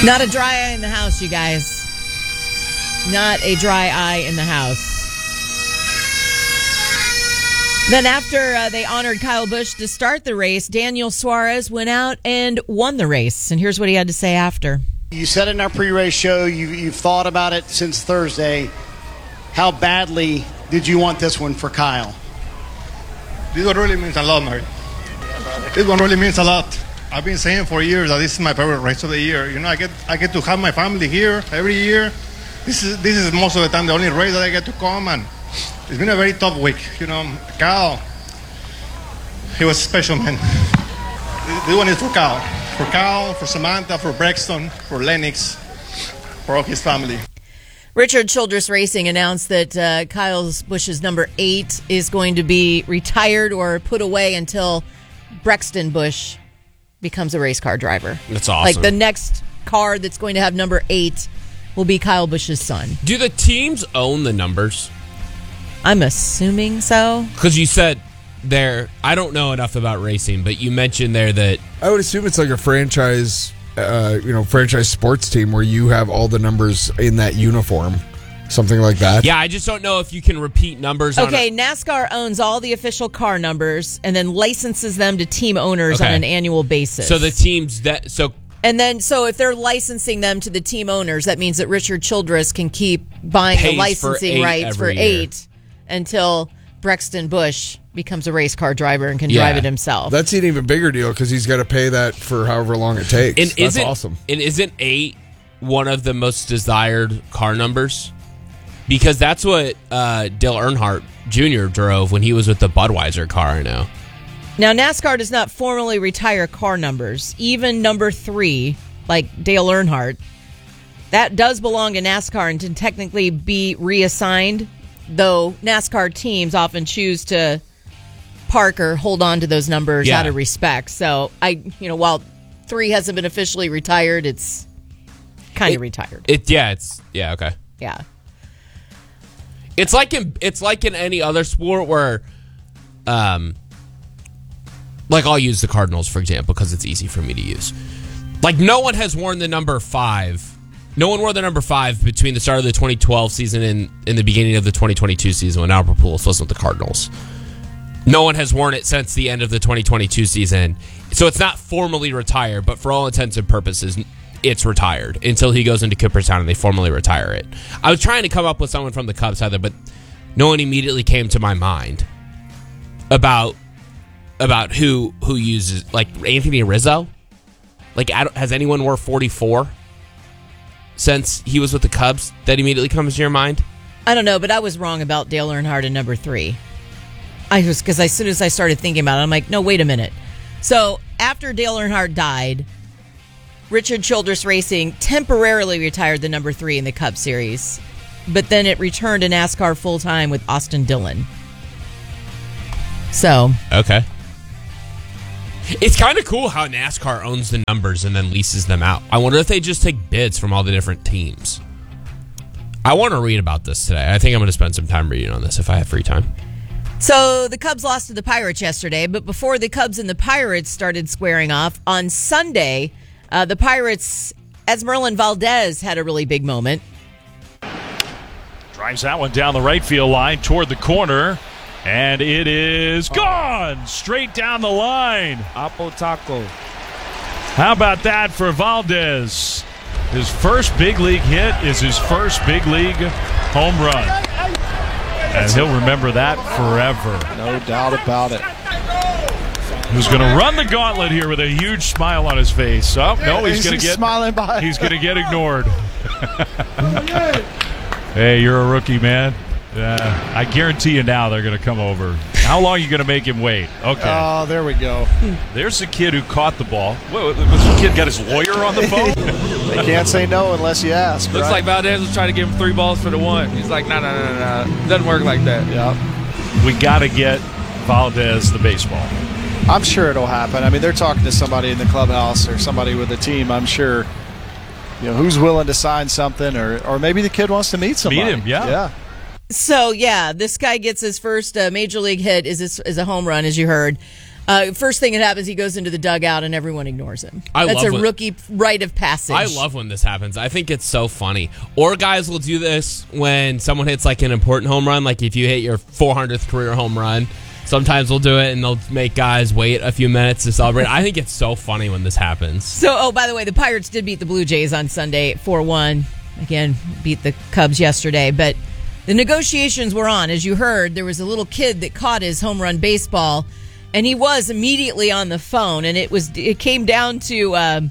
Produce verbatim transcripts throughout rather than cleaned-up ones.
Not a dry eye in the house, you guys. Not a dry eye in the house. Then after uh, they honored Kyle Busch to start the race, Daniel Suarez went out and won the race. And here's what he had to say after. You said in our pre-race show, you, you've thought about it since Thursday. How badly did you want this one for Kyle? This one really means a lot, Mary. This one really means a lot. I've been saying for years that this is my favorite race of the year. You know, I get I get to have my family here every year. This is this is most of the time the only race that I get to come, and it's been a very tough week. You know, Kyle, he was special, man. This one is for Kyle. For Kyle, for Samantha, for Brexton, for Lennox, for all his family. Richard Childress Racing announced that uh, Kyle Busch's number eight is going to be retired or put away until Brexton Busch becomes a race car driver. That's awesome. Like the next car that's going to have number eight will be Kyle Busch's son. Do the teams own the numbers? I'm assuming so. Because you said there, I don't know enough about racing, but you mentioned there that I would assume it's like a franchise, uh, you know, franchise sports team where you have all the numbers in that uniform, something like that. Yeah, I just don't know if you can repeat numbers. Okay, on a- NASCAR owns all the official car numbers and then licenses them to team owners Okay. on an annual basis. So the teams that so. And then, so if they're licensing them to the team owners, that means that Richard Childress can keep buying the Pays for licensing eight rights for every year. eight until Brexton Busch becomes a race car driver and can Yeah. drive it himself. That's an even bigger deal because he's got to pay that for however long it takes. And That's isn't, awesome. And isn't eight one of the most desired car numbers? Because that's what uh, Dale Earnhardt Junior drove when he was with the Budweiser car, I know. Now, NASCAR does not formally retire car numbers. Even number three, like Dale Earnhardt, that does belong to NASCAR and can technically be reassigned, though NASCAR teams often choose to park or hold on to those numbers Yeah. out of respect. So, I, you know, while three hasn't been officially retired, it's kind of retired. It yeah, it's yeah, okay. Yeah. It's like in it's like in any other sport where, um, like I'll use the Cardinals for example because it's easy for me to use. Like no one has worn the number five. No one wore the number five between the start of the twenty twelve season and in the beginning of the twenty twenty-two season when Albert Pujols wasn't with the Cardinals. No one has worn it since the end of the twenty twenty-two season, so it's not formally retired. But for all intents and purposes, it's retired until he goes into Cooperstown and they formally retire it. I was trying to come up with someone from the Cubs either, but no one immediately came to my mind about about who who uses like Anthony Rizzo. Like, I don't- has anyone wore forty-four since he was with the Cubs? That immediately comes to your mind? I don't know, but I was wrong about Dale Earnhardt in number three. I was because as soon as I started thinking about it, I'm like, no, wait a minute. So after Dale Earnhardt died, Richard Childress Racing temporarily retired the number three in the Cup Series, but then it returned to NASCAR full time with Austin Dillon. So Okay. It's kind of cool how NASCAR owns the numbers and then leases them out. I wonder if they just take bids from all the different teams. I want to read about this today. I think I'm going to spend some time reading on this if I have free time. So the Cubs lost to the Pirates yesterday, but before the Cubs and the Pirates started squaring off, on Sunday, uh, the Pirates, Esmeralyn Valdez had a really big moment. Drives that one down the right field line toward the corner, and it is gone straight down the line. Apple Taco. How about that for Valdez? His first big league hit is his first big league home run. And he'll remember that forever. No doubt about it. Who's going to run the gauntlet here with a huge smile on his face? Oh, no, he's going to get smiling by. He's going to get ignored. Hey, you're a rookie, man. Uh, I guarantee you now they're going to come over. How long are you going to make him wait? Okay. Oh, there we go. There's the kid who caught the ball. Wait, was the kid got his lawyer on the phone? They can't say no unless you ask. Looks right? like Valdez was trying to give him three balls for the one. He's like, no, no, no, no, no. Doesn't work like that. Yeah. We got to get Valdez the baseball. I'm sure it'll happen. I mean, they're talking to somebody in the clubhouse or somebody with the team. I'm sure, you know, who's willing to sign something, or or maybe the kid wants to meet somebody. Meet him, yeah. Yeah. So, yeah, this guy gets his first uh, major league hit is, his, is a home run, as you heard. Uh, first thing that happens, he goes into the dugout and everyone ignores him. I That's love a when, rookie rite of passage. I love when this happens. I think it's so funny. Or guys will do this when someone hits like an important home run. Like if you hit your four hundredth career home run, sometimes we'll do it and they'll make guys wait a few minutes to celebrate. I think it's so funny when this happens. So, oh, by the way, the Pirates did beat the Blue Jays on Sunday four one. Again, beat the Cubs yesterday. But the negotiations were on. As you heard, there was a little kid that caught his home run baseball. And he was immediately on the phone, and it was it came down to um,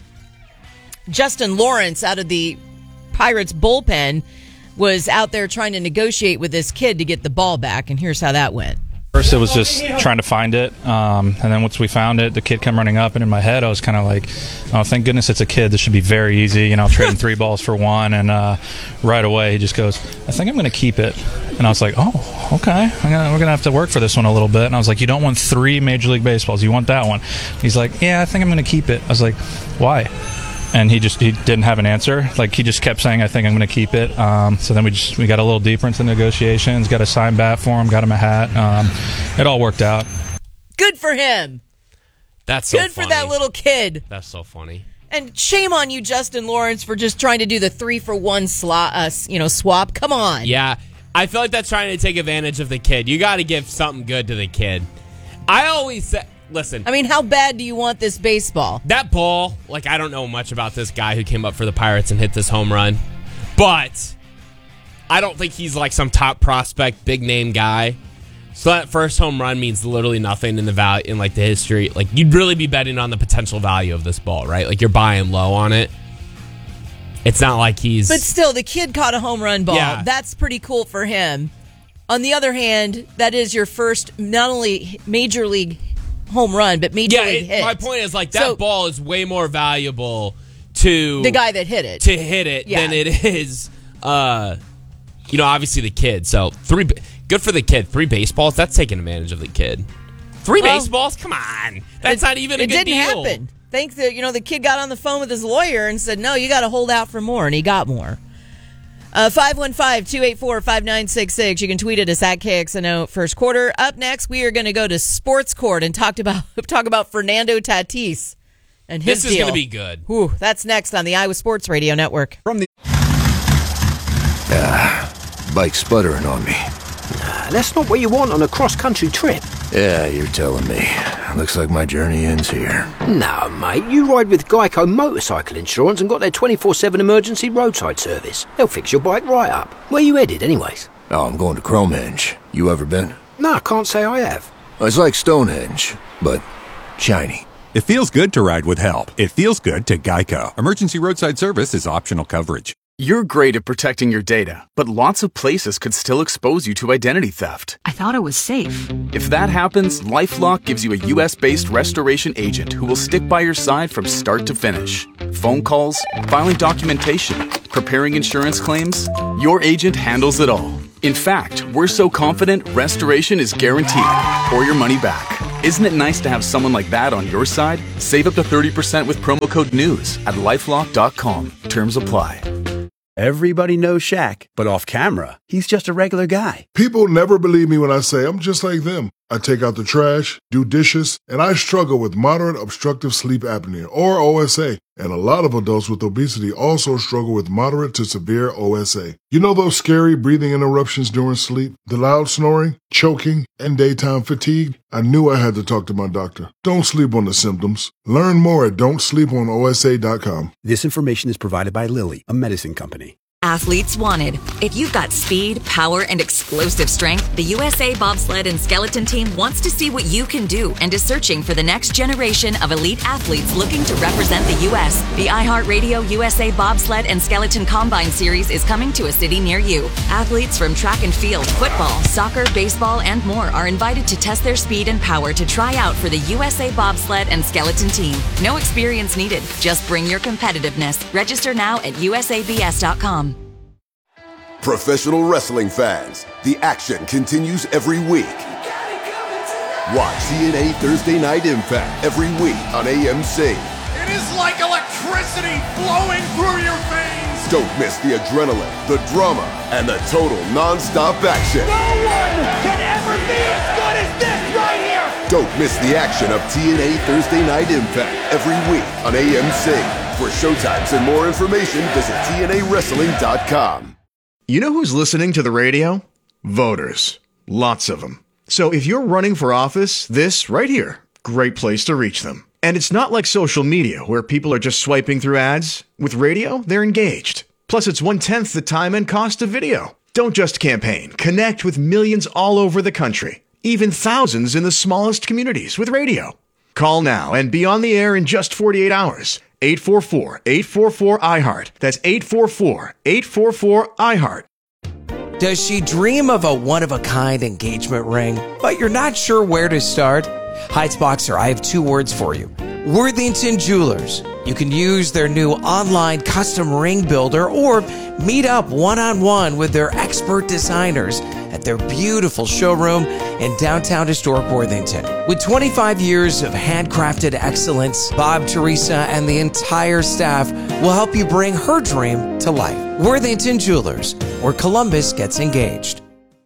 Justin Lawrence out of the Pirates bullpen was out there trying to negotiate with this kid to get the ball back, and here's how that went. First, it was just trying to find it, um, and then once we found it, the kid come running up, and in my head, I was kind of like, "Oh, thank goodness it's a kid. This should be very easy." You know, trading three balls for one, and uh, right away he just goes, "I think I'm going to keep it." And I was like, "Oh, okay. I'm gonna, we're going to have to work for this one a little bit." And I was like, "You don't want three Major League Baseballs. You want that one." He's like, "Yeah, I think I'm going to keep it." I was like, "Why?" And he just he didn't have an answer. Like he just kept saying, "I think I'm going to keep it." Um, so then we just we got a little deeper into negotiations. Got a signed bat for him. Got him a hat. Um, it all worked out. Good for him. That's so good funny. for that little kid. That's so funny. And shame on you, Justin Lawrence, for just trying to do the three for one slot, uh, you know, swap. Come on. Yeah, I feel like that's trying to take advantage of the kid. You got to give something good to the kid. I always say. Listen. I mean, how bad do you want this baseball? That ball, like, I don't know much about this guy who came up for the Pirates and hit this home run, but I don't think he's like some top prospect, big name guy. So that first home run means literally nothing in the value in like the history. Like, you'd really be betting on the potential value of this ball, right? Like, you're buying low on it. It's not like he's. But still, the kid caught a home run ball. Yeah. That's pretty cool for him. On the other hand, that is your first not only major league home run, but major yeah, league it, hit. my point is like that So- ball is way more valuable to the guy that hit it. to hit it Yeah. than it is, uh, you know, obviously the kid. So three, good for the kid. Three baseballs. That's taking advantage of the kid. Three Well, baseballs. Come on, that's It- not even a it good didn't deal. happen. Thanks that you know the kid got on the phone with his lawyer and said, "No, you got to hold out for more," and he got more. Uh, five one five, two eight four, five nine six six. You can tweet at us at K X N O first quarter. Up next, we are going to go to Sports Court and talk about talk about Fernando Tatis and his This is deal. going to be good. Whew, that's next on the Iowa Sports Radio Network. From the ah, bike sputtering on me. Nah, that's not what you want on a cross-country trip. Yeah, you're telling me. Looks like my journey ends here. No, mate, you ride with Geico Motorcycle Insurance and got their twenty-four seven emergency roadside service. They'll fix your bike right up. Where you headed, anyways? Oh, I'm going to Cromenge. You ever been? No, I can't say I have. It's like Stonehenge, but shiny. It feels good to ride with help. It feels good to Geico. Emergency roadside service is optional coverage. You're great at protecting your data, but lots of places could still expose you to identity theft. I thought it was safe. If that happens, LifeLock gives you a U S-based restoration agent who will stick by your side from start to finish. Phone calls, filing documentation, preparing insurance claims, your agent handles it all. In fact, we're so confident restoration is guaranteed or your money back. Isn't it nice to have someone like that on your side? Save up to thirty percent with promo code NEWS at lifelock dot com. Terms apply. Everybody knows Shaq, but off camera, he's just a regular guy. People never believe me when I say I'm just like them. I take out the trash, do dishes, and I struggle with moderate obstructive sleep apnea, or O S A. And a lot of adults with obesity also struggle with moderate to severe O S A. You know those scary breathing interruptions during sleep, the loud snoring, choking, and daytime fatigue? I knew I had to talk to my doctor. Don't sleep on the symptoms. Learn more at don't sleep on O S A dot com. This information is provided by Lilly, a medicine company. Athletes wanted. If you've got speed, power, and explosive strength, the U S A Bobsled and Skeleton Team wants to see what you can do and is searching for the next generation of elite athletes looking to represent the U S. The iHeartRadio U S A Bobsled and Skeleton Combine Series is coming to a city near you. Athletes from track and field, football, soccer, baseball, and more are invited to test their speed and power to try out for the U S A Bobsled and Skeleton Team. No experience needed. Just bring your competitiveness. Register now at U S A B S dot com. Professional wrestling fans, the action continues every week. Watch T N A Thursday Night Impact every week on A M C. It is like electricity flowing through your veins. Don't miss the adrenaline, the drama, and the total non-stop action. No one can ever be as good as this right here. Don't miss the action of T N A Thursday Night Impact every week on A M C. For showtimes and more information, visit T N A wrestling dot com. You know who's listening to the radio? Voters. Lots of them. So if you're running for office, this right here, great place to reach them. And it's not like social media where people are just swiping through ads. With radio, they're engaged. Plus, it's one-tenth the time and cost of video. Don't just campaign. Connect with millions all over the country. Even thousands in the smallest communities with radio. Call now and be on the air in just forty-eight hours. eight four four, eight four four, I heart. That's eight four four, eight four four, I heart. Does she dream of a one-of-a-kind engagement ring, but you're not sure where to start? Heights Boxer, I have two words for you. Worthington Jewelers. You can use their new online custom ring builder or meet up one-on-one with their expert designers at their beautiful showroom in downtown historic Worthington. With twenty-five years of handcrafted excellence, Bob, Teresa, and the entire staff will help you bring her dream to life. Worthington Jewelers, where Columbus gets engaged.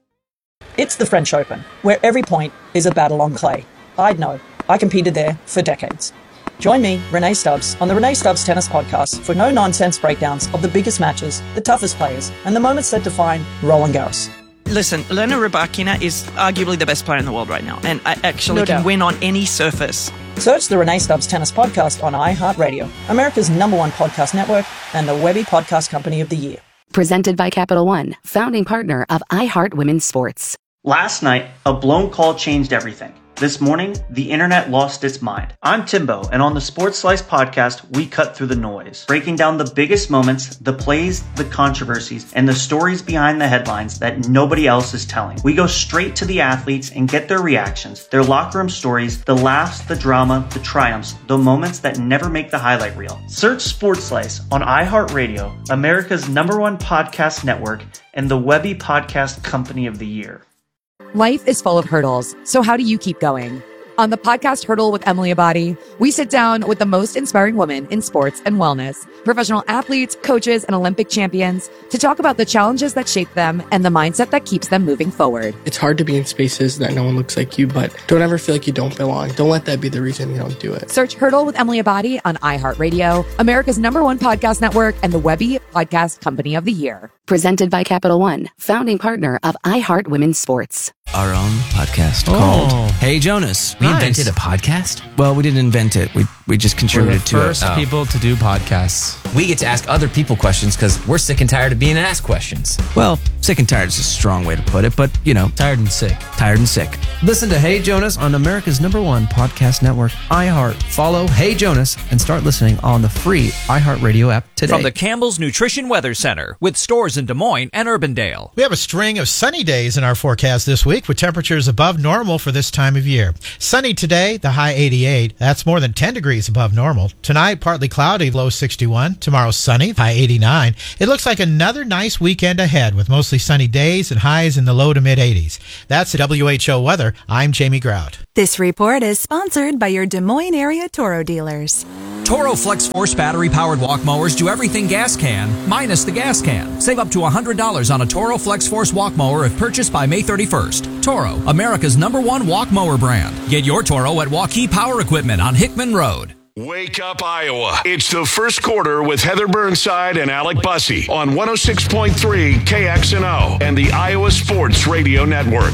It's the French Open, where every point is a battle on clay. I'd know. I competed there for decades. Join me, Renee Stubbs, on the Renee Stubbs Tennis Podcast for no-nonsense breakdowns of the biggest matches, the toughest players, and the moments that define Roland Garros. Listen, Elena Rybakina is arguably the best player in the world right now, and I actually No can doubt. win on any surface. Search the Renee Stubbs Tennis Podcast on iHeartRadio, America's number one podcast network, and the Webby Podcast Company of the Year. Presented by Capital One, founding partner of iHeart Women's Sports. Last night, a blown call changed everything. This morning, the internet lost its mind. I'm Timbo, and on the Sports Slice podcast, we cut through the noise, breaking down the biggest moments, the plays, the controversies, and the stories behind the headlines that nobody else is telling. We go straight to the athletes and get their reactions, their locker room stories, the laughs, the drama, the triumphs, the moments that never make the highlight reel. Search Sports Slice on iHeartRadio, America's number one podcast network, and the Webby Podcast Company of the Year. Life is full of hurdles, so how do you keep going? On the podcast Hurdle with Emily Abadi, we sit down with the most inspiring women in sports and wellness, professional athletes, coaches, and Olympic champions to talk about the challenges that shape them and the mindset that keeps them moving forward. It's hard to be in spaces that no one looks like you, but don't ever feel like you don't belong. Don't let that be the reason you don't do it. Search Hurdle with Emily Abadi on iHeartRadio, America's number one podcast network, and the Webby Podcast Company of the Year. Presented by Capital One, founding partner of iHeart Women's Sports. Our own podcast Oh. called Hey Jonas. We Nice. invented a podcast? Well, we didn't invent it. We we just contributed to first it. people to do podcasts. We get to ask other people questions because we're sick and tired of being asked questions. Well, sick and tired is a strong way to put it, but you know, tired and sick. Tired and sick. Listen to Hey Jonas on America's number one podcast network, iHeart. Follow Hey Jonas and start listening on the free iHeartRadio app today. From the Campbell's Nutrition Weather Center, with stores in Des Moines and Urbandale. We have a string of sunny days in our forecast this week with temperatures above normal for this time of year. Sunny today, the high eighty-eight. That's more than ten degrees above normal. Tonight, partly cloudy, low sixty-one. Tomorrow, sunny, high eighty-nine. It looks like another nice weekend ahead with mostly sunny days and highs in the low to mid eighties. That's the W H O weather. I'm Jamie Grout. This report is sponsored by your Des Moines area Toro dealers. Toro Flex Force battery-powered walk mowers do everything gas can, minus the gas can. Save up to one hundred dollars on a Toro Flex Force walk mower if purchased by May thirty-first. Toro, America's number one walk mower brand. Get your Toro at Waukee Power Equipment on Hickman Road. Wake up, Iowa. It's the first quarter with Heather Burnside and Alec Bussey on one oh six point three K X N O and the Iowa Sports Radio Network.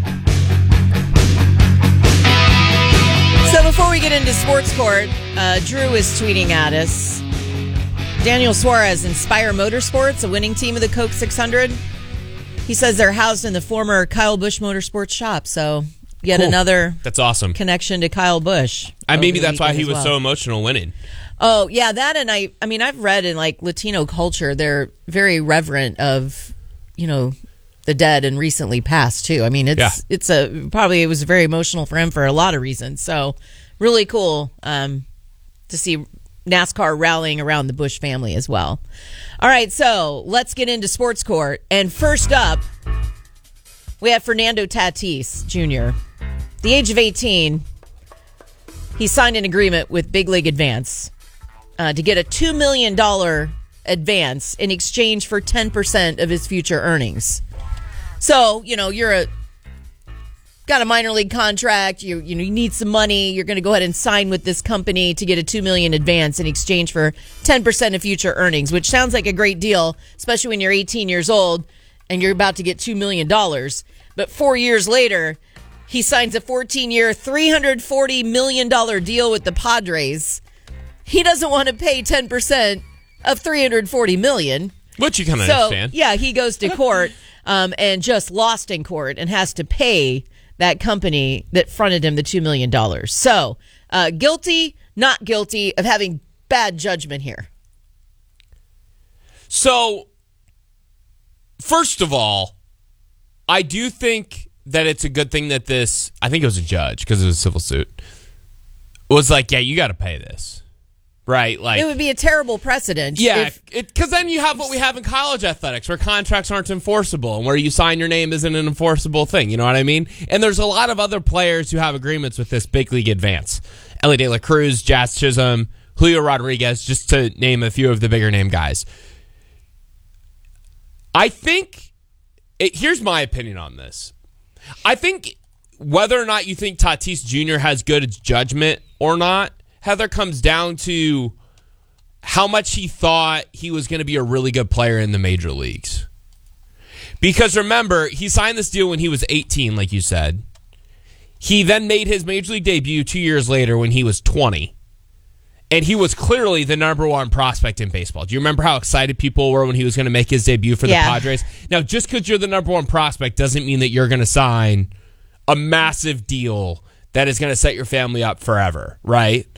So before we get into sports court, uh, Drew is tweeting at us. Daniel Suarez, Inspire Motorsports, a winning team of the Coke six hundred. He says they're housed in the former Kyle Busch Motorsports shop. So yet Cool. another That's awesome. connection to Kyle Busch. I over maybe the that's why weekend he as was well. so emotional winning. Oh, yeah, that and I I mean, I've read in like Latino culture, they're very reverent of, you know, the dead and recently passed too. I mean, it's Yeah. it's a probably it was very emotional for him for a lot of reasons. So, really cool um, to see NASCAR rallying around the Busch family as well. All right, so let's get into sports court. And first up, we have Fernando Tatis Junior At the age of eighteen, he signed an agreement with Big League Advance uh, to get a two million dollars advance in exchange for ten percent of his future earnings. So, you know, you're a got a minor league contract, you you know you need some money, you're going to go ahead and sign with this company to get a two million dollars advance in exchange for ten percent of future earnings, which sounds like a great deal, especially when you're eighteen years old and you're about to get two million dollars. But four years later, he signs a fourteen-year, three hundred forty million dollars deal with the Padres. He doesn't want to pay ten percent of three hundred forty million dollars. Which you kind of so, understand. Yeah, he goes to court um, and just lost in court and has to pay that company that fronted him the two million dollars. So, uh, guilty, not guilty of having bad judgment here. So, first of all, I do think that it's a good thing that this, I think it was a judge because it was a civil suit, was like, yeah, you got to pay this. Right? Like, it would be a terrible precedent. Yeah, because then you have what we have in college athletics where contracts aren't enforceable and where you sign your name isn't an enforceable thing. You know what I mean? And there's a lot of other players who have agreements with this big league advance. Ellie De La Cruz, Jazz Chisholm, Julio Rodriguez, just to name a few of the bigger name guys. I think, it, here's my opinion on this. I think whether or not you think Tatis Junior has good judgment or not, Heather, comes down to how much he thought he was going to be a really good player in the major leagues. Because remember, he signed this deal when he was eighteen, like you said. He then made his major league debut two years later when he was twenty. And he was clearly the number one prospect in baseball. Do you remember how excited people were when he was going to make his debut for yeah. the Padres? Now, just because you're the number one prospect doesn't mean that you're going to sign a massive deal that is going to set your family up forever, right?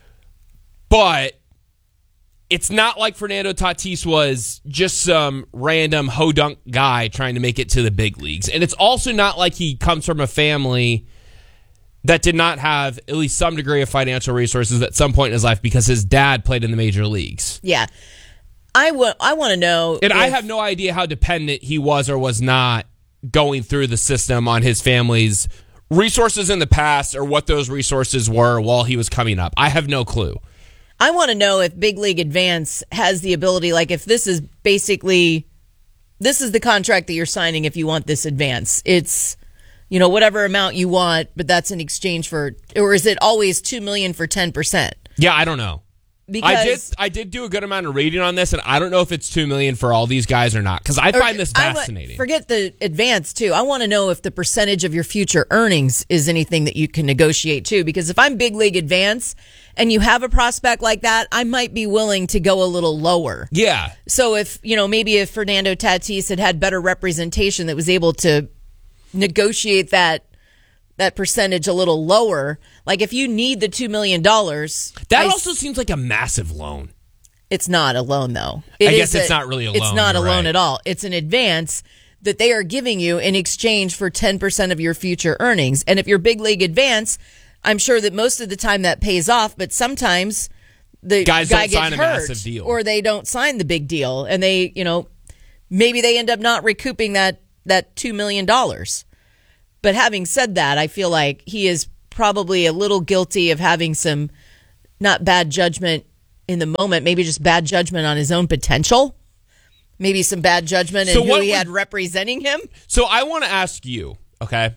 But it's not like Fernando Tatis was just some random ho-dunk guy trying to make it to the big leagues. And it's also not like he comes from a family that did not have at least some degree of financial resources at some point in his life because his dad played in the major leagues. Yeah. I, w- I want to know. And if- I have no idea how dependent he was or was not going through the system on his family's resources in the past or what those resources were while he was coming up. I have no clue. I want to know if Big League Advance has the ability, like if this is basically, this is the contract that you're signing if you want this advance. It's, you know, whatever amount you want, but that's in exchange for, or is it always two million dollars for ten percent? Yeah, I don't know. Because I did I did do a good amount of reading on this, and I don't know if it's two million dollars for all these guys or not, because I find this fascinating. I, forget the advance, too. I want to know if the percentage of your future earnings is anything that you can negotiate, too, because if I'm Big League Advance and you have a prospect like that, I might be willing to go a little lower. Yeah. So if, you know, maybe if Fernando Tatis had had better representation that was able to negotiate that that percentage a little lower, like if you need the two million dollars. That I, also seems like a massive loan. It's not a loan, though. It I guess is it's a, not really a loan. It's not a you're loan right. at all. It's an advance that they are giving you in exchange for ten percent of your future earnings. And if you're Big League Advance, I'm sure that most of the time that pays off, but sometimes the Guys guy don't gets sign a hurt massive deal. or they don't sign the big deal and they, you know, maybe they end up not recouping that, that two million dollars. But having said that, I feel like he is probably a little guilty of having some not bad judgment in the moment, maybe just bad judgment on his own potential. Maybe some bad judgment in So who what he would- had representing him. So I want to ask you, okay?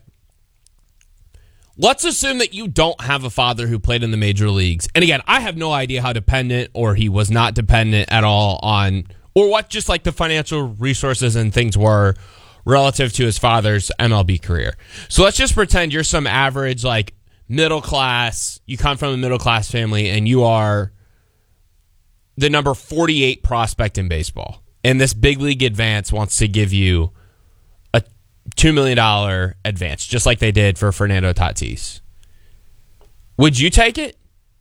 Let's assume that you don't have a father who played in the major leagues. And again, I have no idea how dependent or he was not dependent at all on, or what just like the financial resources and things were relative to his father's M L B career. So let's just pretend you're some average, like, middle class, you come from a middle class family, and you are the number forty-eight prospect in baseball. And this Big League Advance wants to give you a two million dollars advance, just like they did for Fernando Tatis. Would you take it?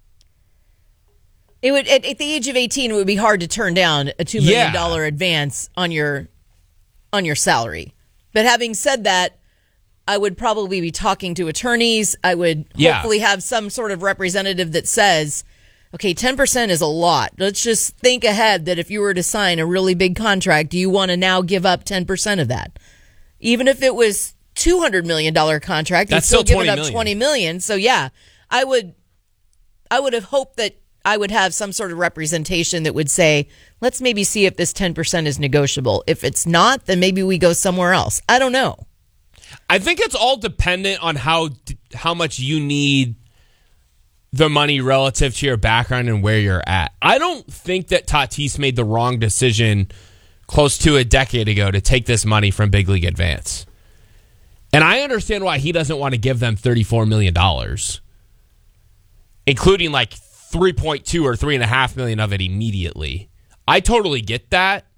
It would at, at the age of eighteen, it would be hard to turn down a two million dollars Yeah. advance on your on your salary. But having said that, I would probably be talking to attorneys. I would Yeah. hopefully have some sort of representative that says, okay, ten percent is a lot. Let's just think ahead that if you were to sign a really big contract, do you want to now give up ten percent of that? Even if it was two hundred million dollars contract, That's you're still, still giving twenty up million. twenty million dollars. So yeah, I would I would have hoped that I would have some sort of representation that would say, let's maybe see if this ten percent is negotiable. If it's not, then maybe we go somewhere else. I don't know. I think it's all dependent on how how much you need the money relative to your background and where you're at. I don't think that Tatis made the wrong decision close to a decade ago to take this money from Big League Advance. And I understand why he doesn't want to give them thirty-four million dollars, including like three point two or three point five million dollars of it immediately. I totally get that.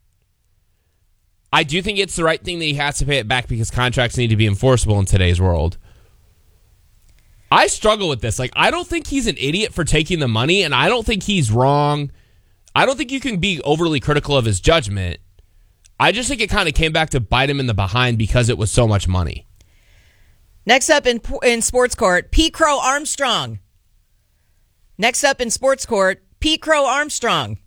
I do think it's the right thing that he has to pay it back because contracts need to be enforceable in today's world. I struggle with this. Like, I don't think he's an idiot for taking the money, and I don't think he's wrong. I don't think you can be overly critical of his judgment. I just think it kind of came back to bite him in the behind because it was so much money. Next up in in Sports Court, Pete Crow Armstrong. Next up in Sports Court, Pete Crow Armstrong.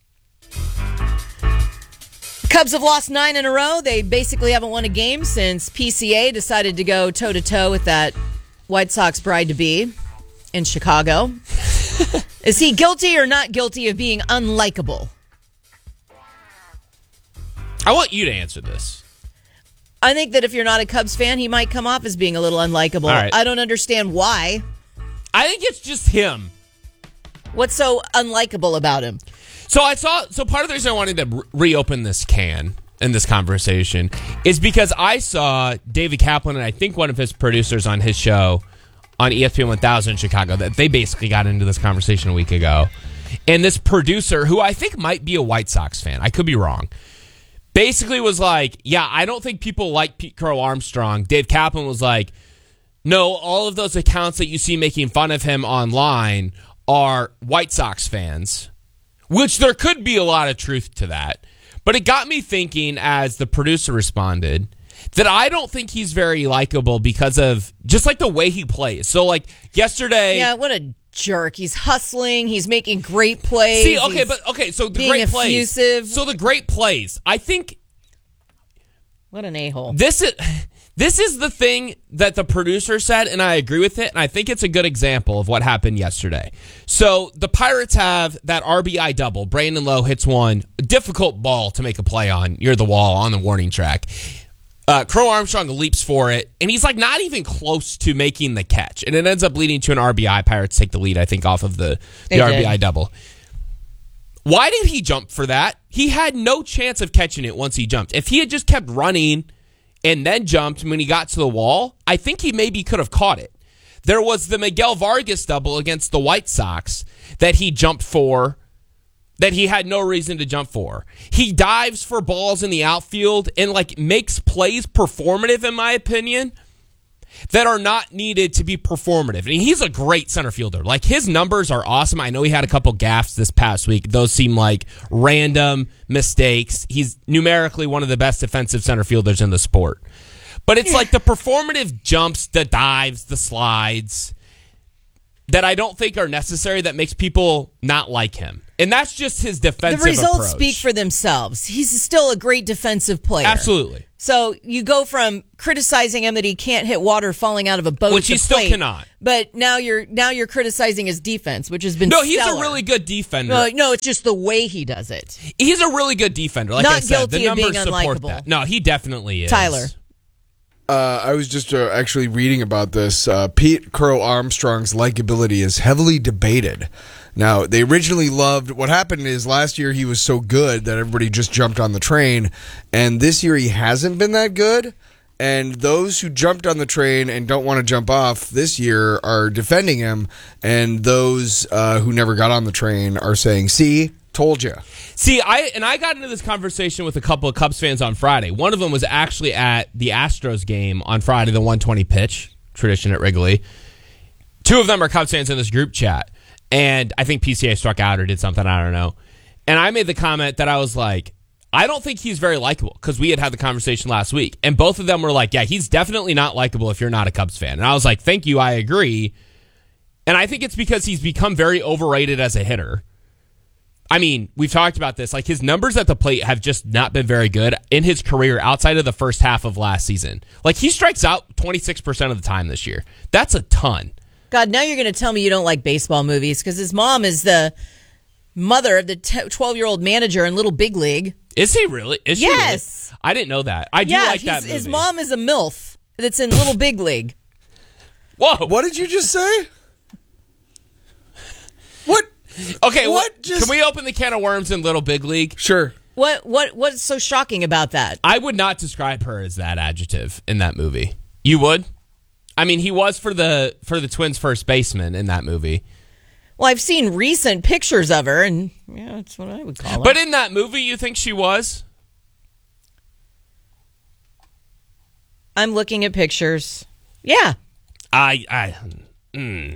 Cubs have lost nine in a row. They basically haven't won a game since P C A decided to go toe-to-toe with that White Sox bride-to-be in Chicago. Is he guilty or not guilty of being unlikable? I want you to answer this. I think that if you're not a Cubs fan, he might come off as being a little unlikable. All right. I don't understand why. I think it's just him. What's so unlikable about him? So I saw. So part of the reason I wanted to re- reopen this can in this conversation is because I saw David Kaplan and I think one of his producers on his show on E S P N one thousand in Chicago that they basically got into this conversation a week ago, and this producer who I think might be a White Sox fan, I could be wrong, basically was like, "Yeah, I don't think people like Pete Crow Armstrong." Dave Kaplan was like, "No, all of those accounts that you see making fun of him online are White Sox fans." Which there could be a lot of truth to that. But it got me thinking as the producer responded that I don't think he's very likable because of just like the way he plays. So like yesterday. Yeah, what a jerk. He's hustling. He's making great plays. See, okay, but okay, so the being great effusive. plays. So the great plays. I think. What an a-hole. This is. This is the thing that the producer said, and I agree with it, and I think it's a good example of what happened yesterday. So the Pirates have that R B I double. Brandon Lowe hits one, a difficult ball to make a play on. You're the wall on the warning track. Uh, Crow Armstrong leaps for it, and he's like not even close to making the catch. And it ends up leading to an R B I. Pirates take the lead, I think, off of the, the R B I double. Why did he jump for that? He had no chance of catching it once he jumped. If he had just kept running and then jumped when he got to the wall, I think he maybe could have caught it. There was the Miguel Vargas double against the White Sox that he jumped for, that he had no reason to jump for. He dives for balls in the outfield and like makes plays performative, in my opinion, that are not needed to be performative. I mean, he's a great center fielder. Like, his numbers are awesome. I know he had a couple gaffes this past week. Those seem like random mistakes. He's numerically one of the best defensive center fielders in the sport. But it's like the performative jumps, the dives, the slides that I don't think are necessary that makes people not like him. And that's just his defensive approach. The results speak for themselves. He's still a great defensive player. Absolutely. So you go from criticizing him that he can't hit water falling out of a boat, which he still cannot. But now you're now you're criticizing his defense, which has been no. He's stellar. a really good defender. No, no, it's just the way he does it. He's a really good defender. Like Not I said, guilty the of being numbers support unlikable. that. No, he definitely is. Tyler. Uh, I was just uh, actually reading about this. Uh, Pete Crow Armstrong's likability is heavily debated. Now, they originally loved, what happened is last year he was so good that everybody just jumped on the train, and this year he hasn't been that good, and those who jumped on the train and don't want to jump off this year are defending him, and those uh, who never got on the train are saying, see, told you. See, I and I got into this conversation with a couple of Cubs fans on Friday. One of them was actually at the Astros game on Friday, the one twenty pitch, tradition at Wrigley. Two of them are Cubs fans in this group chat. And I think P C A struck out or did something, I don't know. And I made the comment that I was like, I don't think he's very likable, because we had had the conversation last week. And both of them were like, yeah, he's definitely not likable if you're not a Cubs fan. And I was like, thank you, I agree. And I think it's because he's become very overrated as a hitter. I mean, we've talked about this. Like, his numbers at the plate have just not been very good in his career outside of the first half of last season. Like, he strikes out twenty-six percent of the time this year. That's a ton. God, now you're going to tell me you don't like baseball movies because his mom is the mother of the twelve-year-old manager in Little Big League. Is he really? Is yes. She really? I didn't know that. I do yeah, like that movie. His mom is a MILF. that's in Little Big League. Whoa! What did you just say? What? Okay, what? What? Just... Can we open the can of worms in Little Big League? Sure. What? What? What's so shocking about that? I would not describe her as that adjective in that movie. You would? I mean, he was for the for the Twins' first baseman in that movie. Well, I've seen recent pictures of her, and yeah, that's what I would call her. But in that movie, you think she was? I'm looking at pictures. Yeah. I I mm,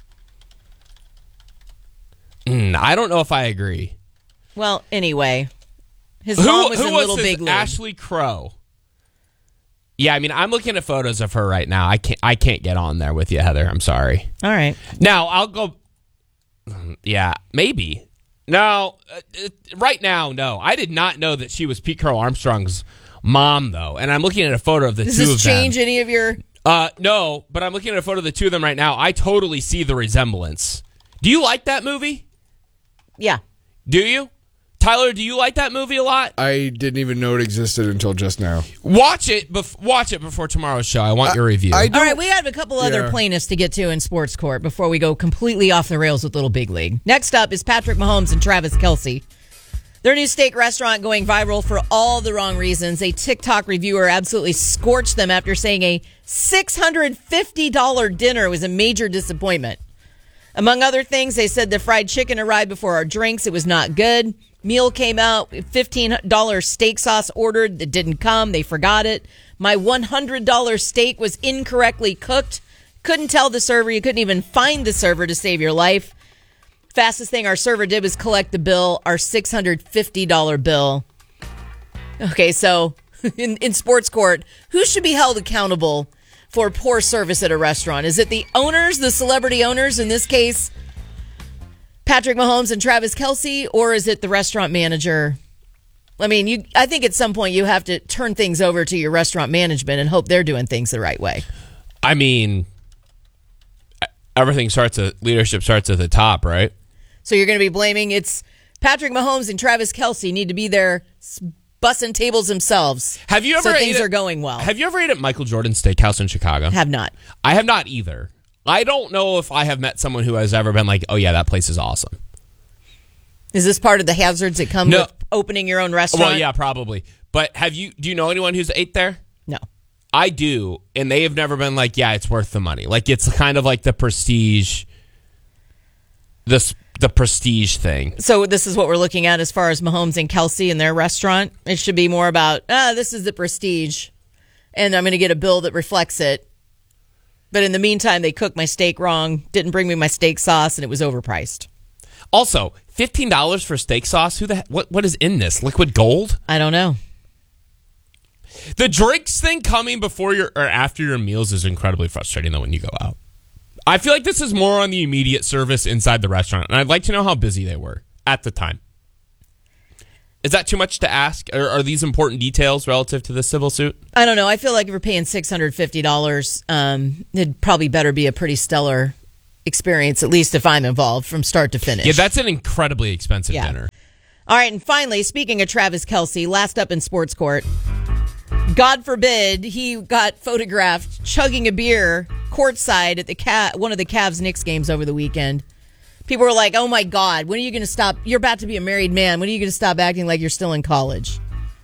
mm, I don't know if I agree. Well, anyway, his who, mom was who in was Little this? Big League. Ashley Crow. Yeah, I mean, I'm looking at photos of her right now. I can't I can't get on there with you, Heather. I'm sorry. All right. Now I'll go. Yeah, maybe. No, uh, right now, no. I did not know that she was Pete Carroll Armstrong's mom, though. And I'm looking at a photo of the Does two this of them. change any of your? Uh, no, but I'm looking at a photo of the two of them right now. I totally see the resemblance. Do you like that movie? Yeah. Do you? Tyler, do you like that movie a lot? I didn't even know it existed until just now. Watch it. Bef- watch it before tomorrow's show. I want your review. I All right, we have a couple other Yeah. plaintiffs to get to in sports court before we go completely off the rails with Little Big League. Next up is Patrick Mahomes and Travis Kelce. Their new steak restaurant going viral for all the wrong reasons. A TikTok reviewer absolutely scorched them after saying a six hundred fifty dollars dinner was a major disappointment. Among other things, they said the fried chicken arrived before our drinks. It was not good. Meal came out, fifteen dollars steak sauce ordered that didn't come. They forgot it. My one hundred dollars steak was incorrectly cooked. Couldn't tell the server. You couldn't even find the server to save your life. Fastest thing our server did was collect the bill, our six hundred fifty dollars bill. Okay, so in, in sports court, who should be held accountable for poor service at a restaurant? Is it the owners, the celebrity owners, in this case, Patrick Mahomes and Travis Kelce, or is it the restaurant manager? I mean, you. I think at some point you have to turn things over to your restaurant management and hope they're doing things the right way. I mean, everything starts at leadership starts at the top, right? So you're going to be blaming it's Patrick Mahomes and Travis Kelce need to be there bussing tables themselves. Have you ever so things ate are at, going well? Have you ever ate at Michael Jordan's Steakhouse in Chicago? Have not. I have not either. I don't know if I have met someone who has ever been like, oh yeah, that place is awesome. Is this part of the hazards that come No. with opening your own restaurant? Well, yeah, probably. But have you? Do you know anyone who's ate there? No. I do, and they have never been like, yeah, it's worth the money. Like it's kind of like the prestige, this the prestige thing. So this is what we're looking at as far as Mahomes and Kelce and their restaurant. It should be more about, ah, this is the prestige, and I'm going to get a bill that reflects it. But in the meantime, they cooked my steak wrong, didn't bring me my steak sauce, and it was overpriced. Also, fifteen dollars for steak sauce? Who the heck, what what is in this? Liquid gold? I don't know. The drinks thing coming before your or after your meals is incredibly frustrating though when you go out. I feel like this is more on the immediate service inside the restaurant, and I'd like to know how busy they were at the time. Is that too much to ask? Are, are these important details relative to the civil suit? I don't know. I feel like if we're paying six hundred fifty dollars, um, it'd probably better be a pretty stellar experience, at least if I'm involved, from start to finish. Yeah, that's an incredibly expensive Yeah. dinner. All right, and finally, speaking of Travis Kelce, last up in sports court, God forbid he got photographed chugging a beer courtside at the Ca- one of the Cavs-Knicks games over the weekend. People were like, oh my God, when are you going to stop? You're about to be a married man. When are you going to stop acting like you're still in college?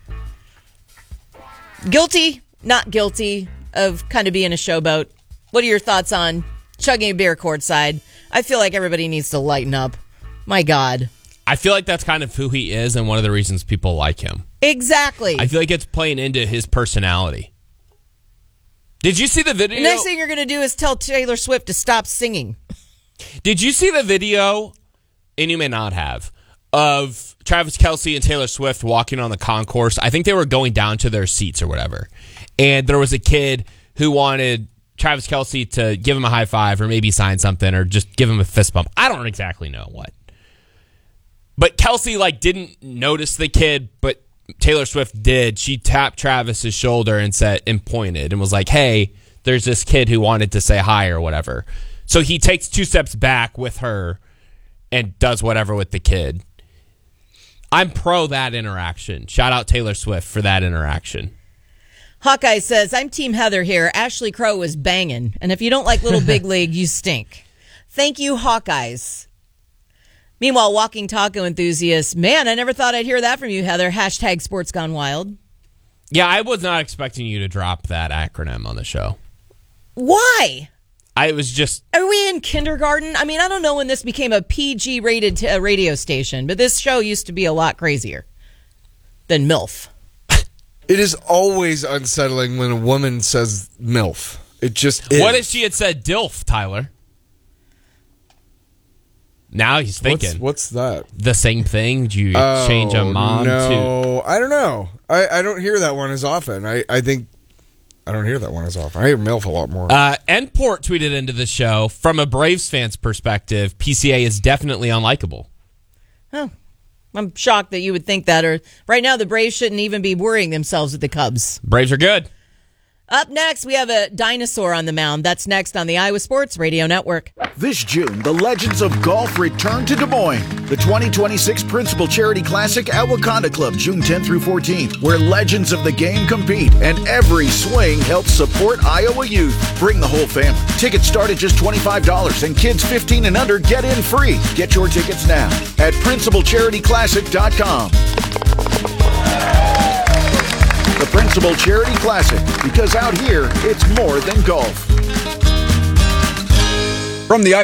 Guilty, not guilty of kind of being a showboat. What are your thoughts on chugging a beer courtside? I feel like everybody needs to lighten up. My God. I feel like that's kind of who he is and one of the reasons people like him. Exactly. I feel like it's playing into his personality. Did you see the video? The next thing you're going to do is tell Taylor Swift to stop singing. Did you see the video, and you may not have, of Travis Kelce and Taylor Swift walking on the concourse? I think they were going down to their seats or whatever. And there was a kid who wanted Travis Kelce to give him a high five or maybe sign something or just give him a fist bump. I don't exactly know what. But Kelce, like, didn't notice the kid, but Taylor Swift did. She tapped Travis's shoulder and said and pointed and was like, hey, there's this kid who wanted to say hi or whatever. So he takes two steps back with her and does whatever with the kid. I'm pro that interaction. Shout out Taylor Swift for that interaction. Hawkeye says, I'm Team Heather here. Ashley Crow was banging. And if you don't like Little Big League, you stink. Thank you, Hawkeyes. Meanwhile, Walking Taco enthusiast, man, I never thought I'd hear that from you, Heather. Hashtag Sports Gone Wild. Yeah, I was not expecting you to drop that acronym on the show. Why? I was just... Are we in kindergarten? I mean, I don't know when this became a P G-rated t- uh, radio station, but this show used to be a lot crazier than MILF. It is always unsettling when a woman says MILF. It just is. What if she had said DILF, Tyler? Now he's thinking. What's, what's that? The same thing? Did you oh, change a mom no. to... No, I don't know. I, I don't hear that one as often. I, I think... I don't hear that one as often. I hear MILF a lot more. Uh, Endport tweeted into the show, from a Braves fan's perspective, P C A is definitely unlikable. Oh, I'm shocked that you would think that. Or right now, the Braves shouldn't even be worrying themselves with the Cubs. Braves are good. Up next, we have a dinosaur on the mound. That's next on the Iowa Sports Radio Network. This June, the Legends of Golf return to Des Moines. The twenty twenty-six Principal Charity Classic at Wakanda Club, June tenth through fourteenth, where legends of the game compete and every swing helps support Iowa youth. Bring the whole family. Tickets start at just twenty-five dollars and kids fifteen and under get in free. Get your tickets now at principal charity classic dot com. The Principal Charity Classic, because out here, it's more than golf. From the...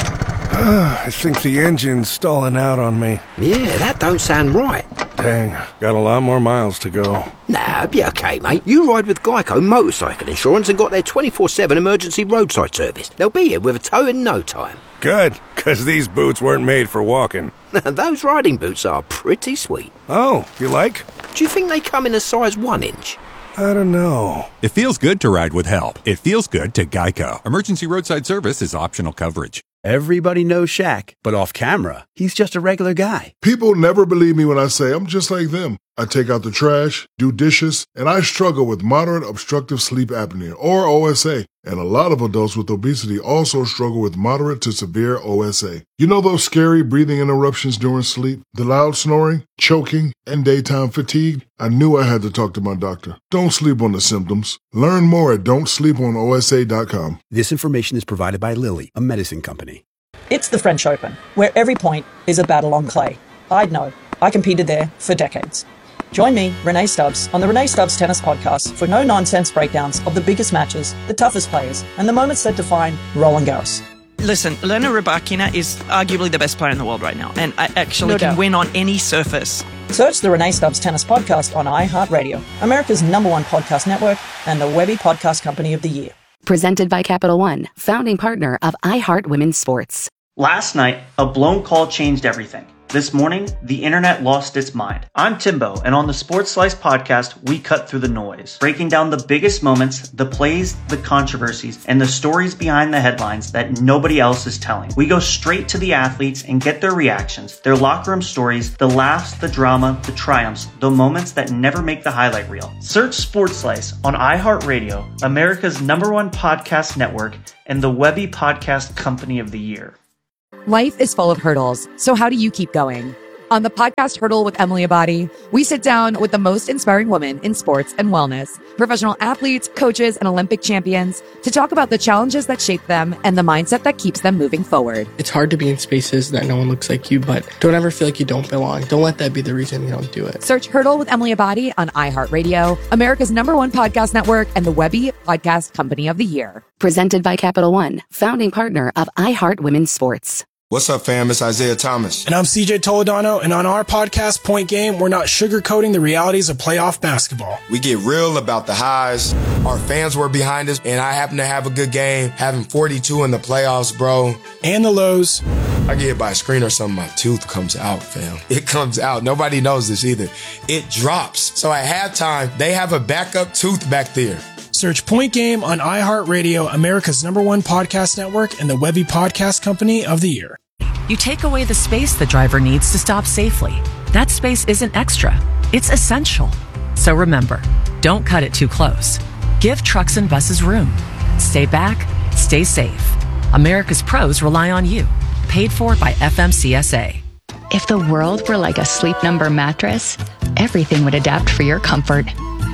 I think the engine's stalling out on me. Yeah, that don't sound right. Dang, got a lot more miles to go. Nah, be okay, mate. You ride with Geico Motorcycle Insurance and got their twenty-four seven emergency roadside service. They'll be here with a tow in no time. Good, because these boots weren't made for walking. Those riding boots are pretty sweet. Oh, you like? Do you think they come in a size one inch? I don't know. It feels good to ride with help. It feels good to Geico. Emergency roadside service is optional coverage. Everybody knows Shaq, but off camera, he's just a regular guy. People never believe me when I say I'm just like them. I take out the trash, do dishes, and I struggle with moderate obstructive sleep apnea, or O S A. And a lot of adults with obesity also struggle with moderate to severe O S A. You know those scary breathing interruptions during sleep, the loud snoring, choking, and daytime fatigue? I knew I had to talk to my doctor. Don't sleep on the symptoms. Learn more at don't sleep on O S A dot com. This information is provided by Lilly, a medicine company. It's the French Open, where every point is a battle on clay. I'd know. I competed there for decades. Join me, Renee Stubbs, on the Renee Stubbs Tennis Podcast for no-nonsense breakdowns of the biggest matches, the toughest players, and the moments that define Roland Garros. Listen, Elena Rybakina is arguably the best player in the world right now, and I actually No can doubt. win on any surface. Search the Renee Stubbs Tennis Podcast on iHeartRadio, America's number one podcast network, and the Webby Podcast Company of the Year. Presented by Capital One, founding partner of iHeart Women's Sports. Last night, a blown call changed everything. This morning, the internet lost its mind. I'm Timbo, and on the Sports Slice podcast, we cut through the noise, breaking down the biggest moments, the plays, the controversies, and the stories behind the headlines that nobody else is telling. We go straight to the athletes and get their reactions, their locker room stories, the laughs, the drama, the triumphs, the moments that never make the highlight reel. Search Sports Slice on iHeartRadio, America's number one podcast network, and the Webby Podcast Company of the Year. Life is full of hurdles, so how do you keep going? On the podcast Hurdle with Emily Abadi, we sit down with the most inspiring women in sports and wellness, professional athletes, coaches, and Olympic champions to talk about the challenges that shape them and the mindset that keeps them moving forward. It's hard to be in spaces that no one looks like you, but don't ever feel like you don't belong. Don't let that be the reason you don't do it. Search Hurdle with Emily Abadi on iHeartRadio, America's number one podcast network, and the Webby Podcast Company of the Year. Presented by Capital One, founding partner of iHeart Women's Sports. What's up, fam? It's Isaiah Thomas. And I'm C J Toledano, and on our podcast, Point Game, we're not sugarcoating the realities of playoff basketball. We get real about the highs. Our fans were behind us, and I happen to have a good game, having forty-two in the playoffs, bro. And the lows. I get hit by a screen or something, my tooth comes out, fam. It comes out. Nobody knows this either. It drops. So at halftime, they have a backup tooth back there. Search Point Game on iHeartRadio, America's number one podcast network, and the Webby Podcast Company of the Year. You take away the space the driver needs to stop safely. That space isn't extra, it's essential. So remember, don't cut it too close. Give trucks and buses room. Stay back, stay safe. America's pros rely on you. Paid for by F M C S A. If the world were like a Sleep Number mattress, everything would adapt for your comfort.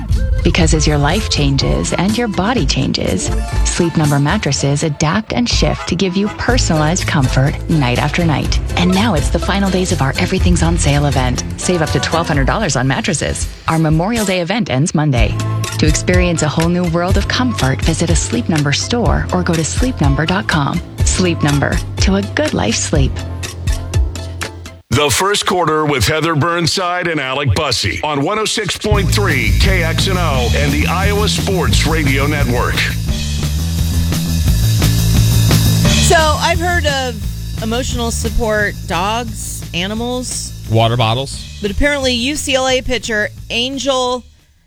Because as your life changes and your body changes, Sleep Number mattresses adapt and shift to give you personalized comfort night after night. And now it's the final days of our Everything's on Sale event. Save up to twelve hundred dollars on mattresses. Our Memorial Day event ends Monday. To experience a whole new world of comfort, visit a Sleep Number store or go to sleep number dot com. Sleep Number, to a good life's sleep. The First Quarter with Heather Burnside and Alec Bussey on one oh six point three K X N O and the Iowa Sports Radio Network. So I've heard of emotional support dogs, animals, water bottles. But apparently U C L A pitcher Angel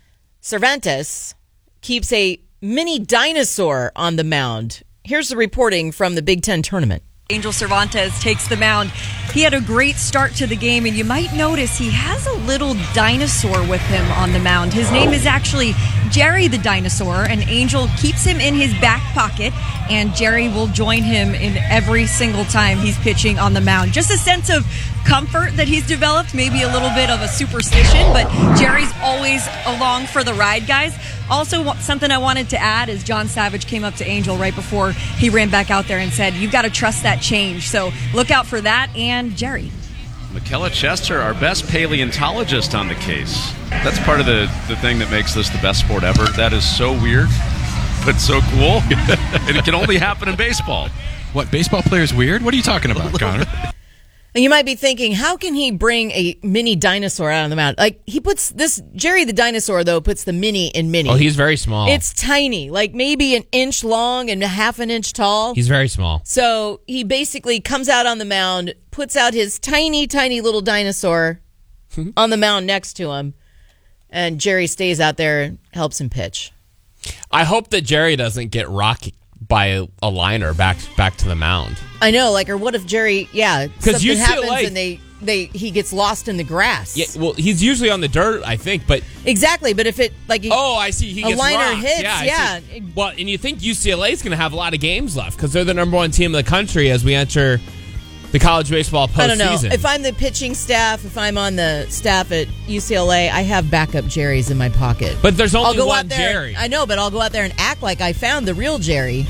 Cervantes keeps a mini dinosaur on the mound. Here's the reporting from the Big Ten tournament. Angel Cervantes takes the mound. He had a great start to the game, and you might notice he has a little dinosaur with him on the mound. His name is actually Jerry the Dinosaur, and Angel keeps him in his back pocket, and Jerry will join him in every single time he's pitching on the mound. Just a sense of comfort that he's developed, maybe a little bit of a superstition, but Jerry's always along for the ride, guys. Also, something I wanted to add is John Savage came up to Angel right before he ran back out there and said, you've got to trust that change. So look out for that and Jerry. Michaela Chester, our best paleontologist on the case. That's part of the, the thing that makes this the best sport ever. That is so weird, but so cool. And it can only happen in baseball. What, baseball players weird? What are you talking about, Connor? And you might be thinking, how can he bring a mini dinosaur out on the mound? Like, he puts this, Jerry the Dinosaur, though, puts the mini in mini. Oh, he's very small. It's tiny, like maybe an inch long and a half an inch tall. He's very small. So he basically comes out on the mound, puts out his tiny, tiny little dinosaur on the mound next to him, and Jerry stays out there and helps him pitch. I hope that Jerry doesn't get rocked by a, a liner back back to the mound. I know, like, or what if Jerry, yeah, something U C L A happens and they, they he gets lost in the grass. Yeah, well, he's usually on the dirt, I think, but exactly. But if it like, oh, I see, he a gets liner rocked. hits, yeah. yeah. Well, and you think U C L A is going to have a lot of games left because they're the number one team in the country as we enter the college baseball postseason. I don't know. If I'm the pitching staff, if I'm on the staff at U C L A, I have backup Jerrys in my pocket. But there's only I'll go one out there, Jerry. I know, but I'll go out there and act like I found the real Jerry.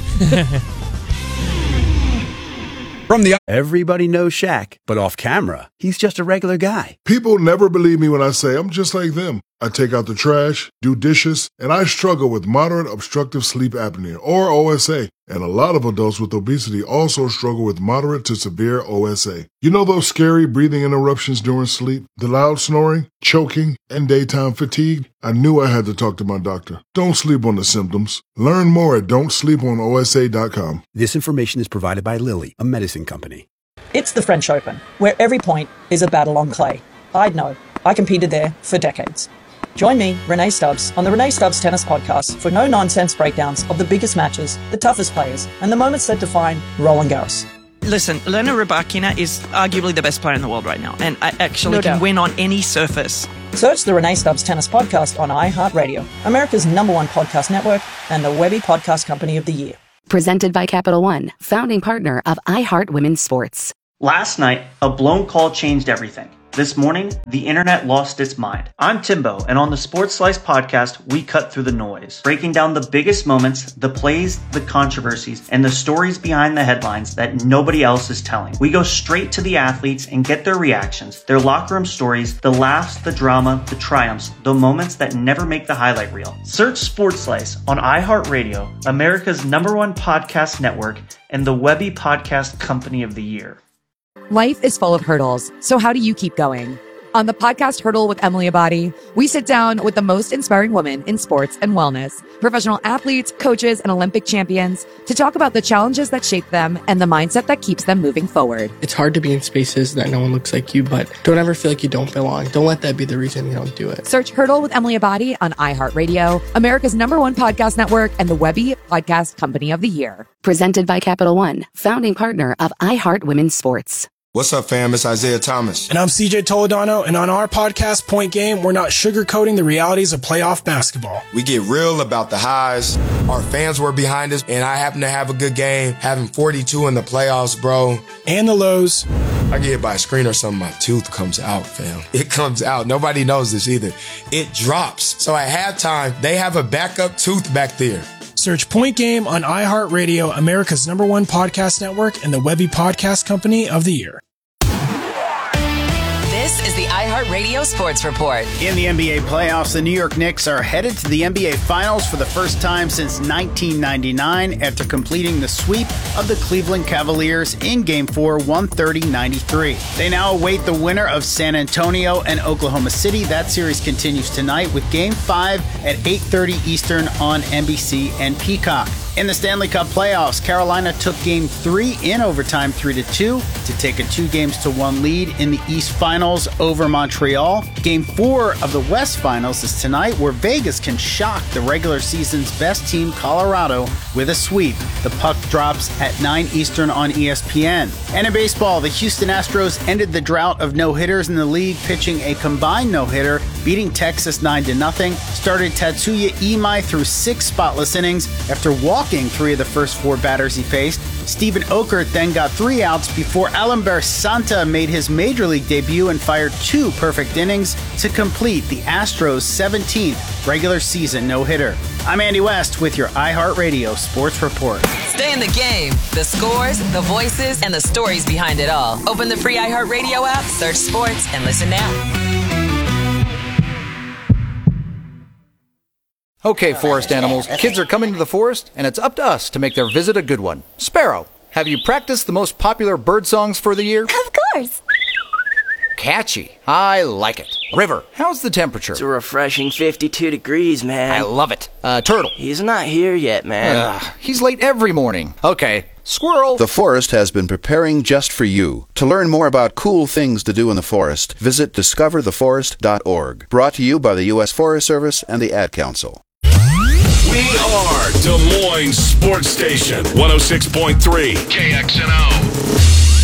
From the Everybody knows Shaq, but off camera, he's just a regular guy. People never believe me when I say I'm just like them. I take out the trash, do dishes, and I struggle with moderate obstructive sleep apnea, or O S A. And a lot of adults with obesity also struggle with moderate to severe O S A. You know those scary breathing interruptions during sleep, the loud snoring, choking, and daytime fatigue? I knew I had to talk to my doctor. Don't sleep on the symptoms. Learn more at don't sleep on O S A dot com. This information is provided by Lilly, a medicine company. It's the French Open, where every point is a battle on clay. I'd know. I competed there for decades. Join me, Renee Stubbs, on the Renee Stubbs Tennis Podcast for no-nonsense breakdowns of the biggest matches, the toughest players, and the moments that define Roland Garros. Listen, Elena Rybakina is arguably the best player in the world right now, and I actually No can doubt. win on any surface. Search the Renee Stubbs Tennis Podcast on iHeartRadio, America's number one podcast network, and the Webby Podcast Company of the Year. Presented by Capital One, founding partner of iHeart Women's Sports. Last night, a blown call changed everything. This morning, the internet lost its mind. I'm Timbo, and on the Sports Slice podcast, we cut through the noise, breaking down the biggest moments, the plays, the controversies, and the stories behind the headlines that nobody else is telling. We go straight to the athletes and get their reactions, their locker room stories, the laughs, the drama, the triumphs, the moments that never make the highlight reel. Search Sports Slice on iHeartRadio, America's number one podcast network, and the Webby Podcast Company of the Year. Life is full of hurdles, so how do you keep going? On the podcast Hurdle with Emily Abadi, we sit down with the most inspiring women in sports and wellness, professional athletes, coaches, and Olympic champions to talk about the challenges that shape them and the mindset that keeps them moving forward. It's hard to be in spaces that no one looks like you, but don't ever feel like you don't belong. Don't let that be the reason you don't do it. Search Hurdle with Emily Abadi on iHeartRadio, America's number one podcast network, and the Webby Podcast Company of the Year. Presented by Capital One, founding partner of iHeart Women's Sports. What's up, fam? It's Isaiah Thomas. And I'm C J Toledano, and on our podcast, Point Game, we're not sugarcoating the realities of playoff basketball. We get real about the highs. Our fans were behind us, and I happen to have a good game, having forty-two in the playoffs, bro. And the lows. I get hit by a screen or something, my tooth comes out, fam. It comes out. Nobody knows this either. It drops. So at halftime, they have a backup tooth back there. Search Point Game on iHeartRadio, America's number one podcast network, and the Webby Podcast Company of the Year. This is the iHeartRadio Sports Report. In the N B A playoffs, the New York Knicks are headed to the N B A Finals for the first time since nineteen ninety-nine after completing the sweep of the Cleveland Cavaliers in Game four, one thirty to ninety-three. They now await the winner of San Antonio and Oklahoma City. That series continues tonight with Game five at eight thirty Eastern on N B C and Peacock. In the Stanley Cup playoffs, Carolina took Game three in overtime three to two to take a two games to one lead in the East Finals over Montreal. Game four of the West Finals is tonight, where Vegas can shock the regular season's best team, Colorado, with a sweep. The puck drops at nine Eastern on E S P N. And in baseball, the Houston Astros ended the drought of no-hitters in the league, pitching a combined no-hitter, beating Texas nine to nothing. Started Tatsuya Imai through six spotless innings after walking three of the first four batters he faced. Stephen Okert then got three outs before Alamber Santa made his major league debut and fired two perfect innings to complete the Astros' seventeenth regular season no-hitter. I'm Andy West with your iHeartRadio Sports Report. Stay in the game. The scores, the voices, and the stories behind it all. Open the free iHeartRadio app, search sports, and listen now. Okay, forest animals, kids are coming to the forest, and it's up to us to make their visit a good one. Sparrow, have you practiced the most popular bird songs for the year? Of course. Catchy. I like it. River, how's the temperature? It's a refreshing fifty-two degrees, man. I love it. Uh, Turtle. He's not here yet, man. Uh, he's late every morning. Okay. Squirrel. The forest has been preparing just for you. To learn more about cool things to do in the forest, visit discover the forest dot org. Brought to you by the U S Forest Service and the Ad Council. We are Des Moines Sports Station, one oh six point three K X N O.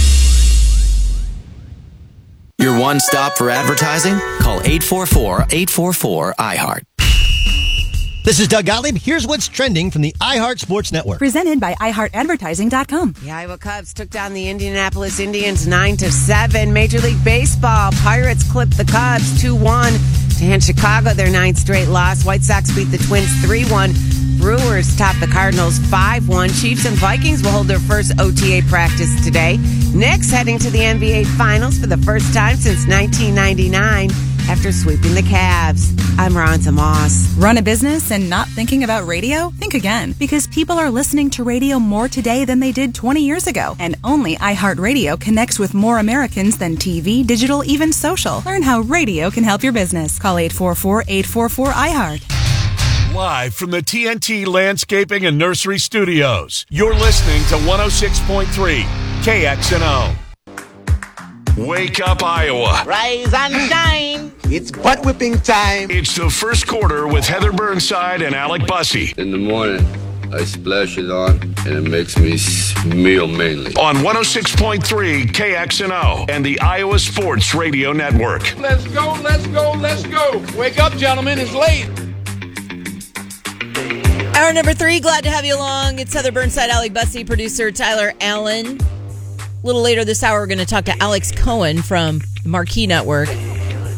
Your one stop for advertising? Call eight four four, eight four four, I heart. This is Doug Gottlieb. Here's what's trending from the iHeart Sports Network. Presented by i heart advertising dot com. The Iowa Cubs took down the Indianapolis Indians nine to seven. Major League Baseball, Pirates clipped the Cubs two one to hand Chicago their ninth straight loss. White Sox beat the Twins three one. Brewers topped the Cardinals five one. Chiefs and Vikings will hold their first O T A practice today. Knicks heading to the N B A Finals for the first time since nineteen ninety-nine after sweeping the Cavs. I'm Ronza Moss. Run a business and not thinking about radio? Think again, because people are listening to radio more today than they did twenty years ago. And only iHeartRadio connects with more Americans than T V, digital, even social. Learn how radio can help your business. Call eight four four, eight four four, I heart. Live from the T N T Landscaping and Nursery Studios, you're listening to one oh six point three K X N O. Wake up, Iowa. Rise and shine. It's butt whipping time. It's the first quarter with Heather Burnside and Alec Bussey. In the morning, I splash it on, and it makes me smell mainly. On one oh six point three K X N O and the Iowa Sports Radio Network. Let's go, let's go, let's go. Wake up, gentlemen. It's late. Hour number three, glad to have you along. It's Heather Burnside, Alec Bussey, producer Tyler Allen. A little later this hour, we're going to talk to Alex Cohen from the Marquee Network.